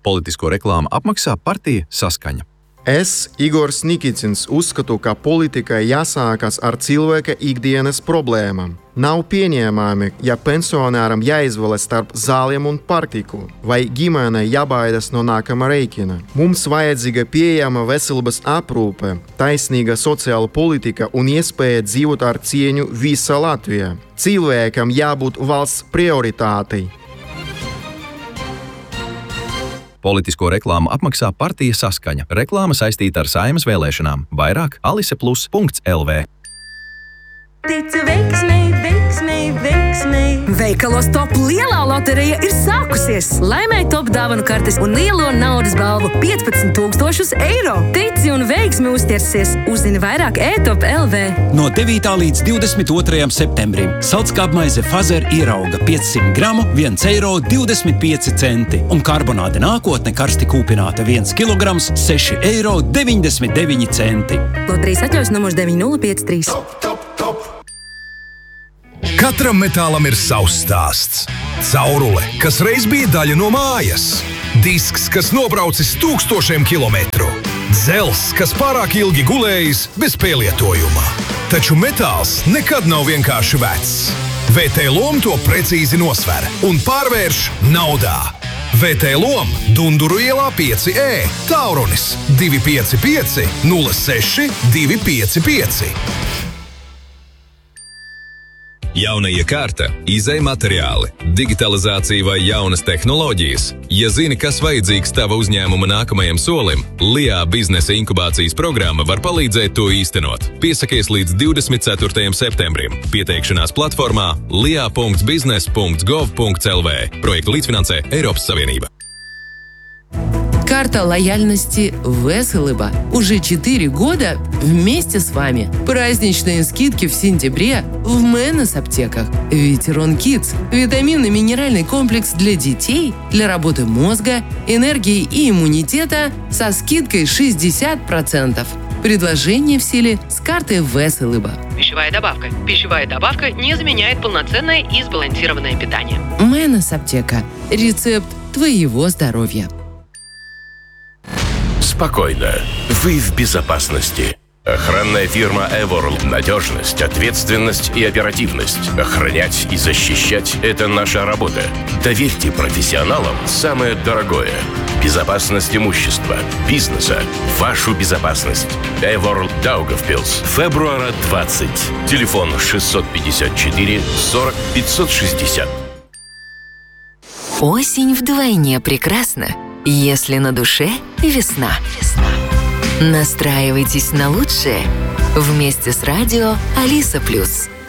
Politisko reklāmu apmaksā partija Saskaņa. Es, Igors Nikicins, uzskatu, ka politikai jāsākas ar cilvēka ikdienas problēmām. Nav pieņēmami, ja pensionāram jāizvēlas starp zālēm un pārtiku, vai ģimenei jābaidās no nākamā rēķina. Mums vajadzīga pieejama veselības aprūpe, taisnīga sociāla politika un iespēja dzīvot ar cieņu visā Latvijā. Cilvēkam jābūt valsts prioritātei. Politisko reklāmu apmaksā partija Saskaņa. Reklāma saistīta ar Saeimas vēlēšanām. Vairāk aliseplus.lv. Ticu veiksmei, veiksmei, veiksmei. Veikalos Top lielā loterija ir sākusies. Laimēj Top dāvanu kartes un lielo naudas balvu 15 000 eiro. Tici un veiksmi uztiersies. Uzzini vairāk e-Top LV. No 9. līdz 22. septembrim saldskābmaize Fazer ierauga 500 gramu 1,25 eiro un karbonāde nākotne karsti kūpināta 1 kilograms 6,99 eiro. Loterijas atļaus numurs 9053. Katram metālam ir savs stāsts. Caurule, kas reiz bija daļa no mājas. Disks, kas nobraucis 1000 kilometru. Dzels, kas pārāk ilgi gulējis bez pielietojuma. Taču metāls nekad nav vienkārši vecs. VT Lom to precīzi nosver un pārvērš naudā. VT Lom Dunduru ielā 5E, Taurunis 255 06 255. Jauna iekārta, izej materiāli, digitalizācija vai jaunas tehnoloģijas. Ja zini, kas vajadzīgs tava uzņēmuma nākamajam solim, LIA biznesa inkubācijas programma var palīdzēt to īstenot. Piesakies līdz 24. septembrim. Pieteikšanās platformā lia.biznes.gov.lv. Projektu līdzfinansē Eiropas Savienība. Карта лояльности Веселыба. Уже 4 года вместе с вами. Праздничные скидки в сентябре в Мэннес аптеках. Ветерон Kids. Витаминный минеральный комплекс для детей, для работы мозга, энергии и иммунитета со скидкой 60%. Предложение в силе с картой Веселыба. Пищевая добавка. Пищевая добавка не заменяет полноценное и сбалансированное питание. Мэннес аптека. Рецепт твоего здоровья. Спокойно. Вы в безопасности. Охранная фирма Eworld. Надежность, ответственность и оперативность. Охранять и защищать – это наша работа. Доверьте профессионалам самое дорогое. Безопасность имущества, бизнеса, вашу безопасность. Eworld Daugavpils. Февруара 20. Телефон 654 40 560. Осень вдвойне прекрасна, если на душе весна. Настраивайтесь на лучшее вместе с радио Алиса Плюс.